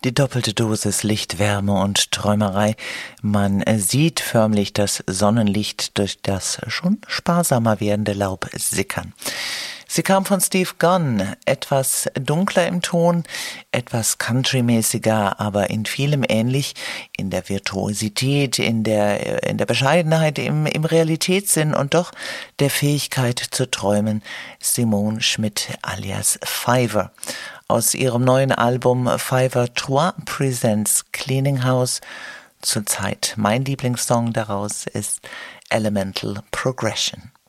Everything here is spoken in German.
Die doppelte Dosis Licht, Wärme und Träumerei. Man sieht förmlich das Sonnenlicht durch das schon sparsamer werdende Laub sickern. Sie kam von Steve Gunn, etwas dunkler im Ton, etwas countrymäßiger, aber in vielem ähnlich, in der Virtuosität, in der Bescheidenheit, im Realitätssinn und doch der Fähigkeit zu träumen. Simone Schmidt alias Fiverr. Aus ihrem neuen Album Fiverr Trois Presents Cleaning House. Zurzeit mein Lieblingssong daraus ist Elemental Progression.